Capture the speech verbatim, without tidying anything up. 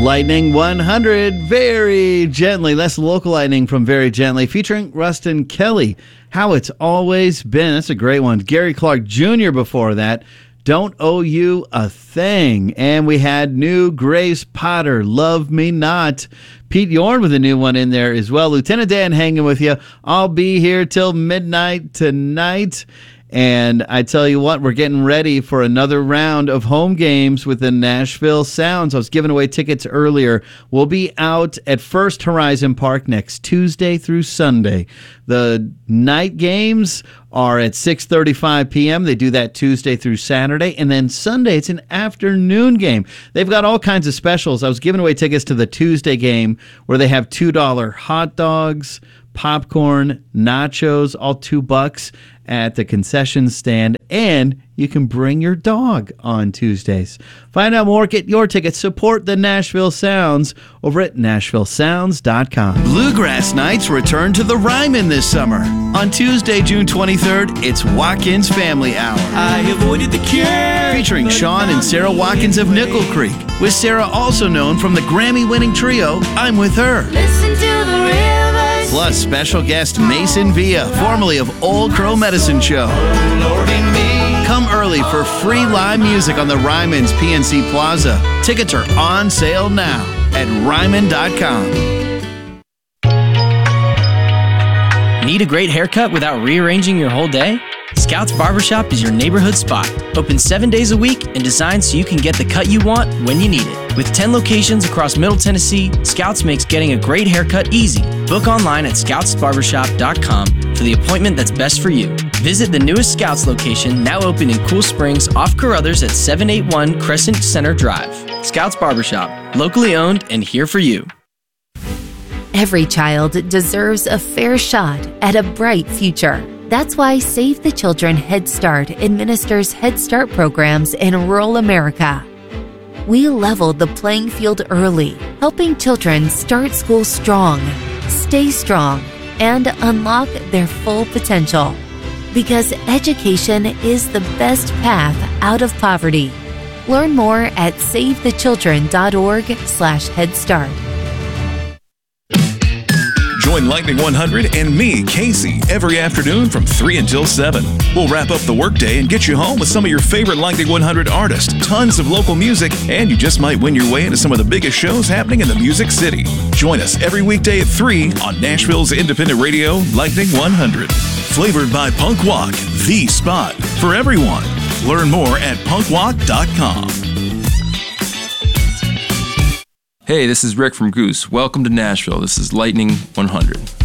Lightning one hundred, Very Gently. That's local lightning from Very Gently, featuring Rustin Kelly. How It's Always Been. That's a great one. Gary Clark Junior before that. Don't Owe You a Thing. And we had new Grace Potter, Love Me Not. Pete Yorn with a new one in there as well. Lieutenant Dan hanging with you. I'll be here till midnight tonight. And I tell you what, we're getting ready for another round of home games with the Nashville Sounds. I was giving away tickets earlier. We'll be out at First Horizon Park next Tuesday through Sunday. The night games are at six thirty-five p.m. They do that Tuesday through Saturday. And then Sunday, it's an afternoon game. They've got all kinds of specials. I was giving away tickets to the Tuesday game where they have two dollar hot dogs, popcorn, nachos, all two bucks at the concession stand, and you can bring your dog on Tuesdays. Find out more, get your tickets, support the Nashville Sounds over at nashville sounds dot com. Bluegrass Nights return to the Ryman this summer. On Tuesday, June twenty-third, it's Watkins Family Hour. I avoided the cure. Featuring Sean and Sarah Watkins of Nickel Creek, with Sarah also known from the Grammy-winning trio I'm With Her. Listen to the river. Plus, special guest Mason Villa, formerly of Old Crow Medicine Show. Come early for free live music on the Ryman's P N C Plaza. Tickets are on sale now at ryman dot com. Need a great haircut without rearranging your whole day? Scouts Barbershop is your neighborhood spot. Open seven days a week and designed so you can get the cut you want when you need it. With ten locations across Middle Tennessee, Scouts makes getting a great haircut easy. Book online at scouts barbershop dot com for the appointment that's best for you. Visit the newest Scouts location, now open in Cool Springs off Carruthers at seven eighty-one Crescent Center Drive. Scouts Barbershop, locally owned and here for you. Every child deserves a fair shot at a bright future. That's why Save the Children Head Start administers Head Start programs in rural America. We leveled the playing field early, helping children start school strong, stay strong, and unlock their full potential. Because education is the best path out of poverty. Learn more at save the children dot org slash head start. Join Lightning one hundred and me, Casey, every afternoon from three until seven. We'll wrap up the workday and get you home with some of your favorite Lightning one hundred artists, tons of local music, and you just might win your way into some of the biggest shows happening in the Music City. Join us every weekday at three on Nashville's independent radio, Lightning one hundred. Flavored by Punk Walk, the spot for everyone. Learn more at punk walk dot com. Hey, this is Rick from Goose. Welcome to Nashville. This is Lightning one hundred.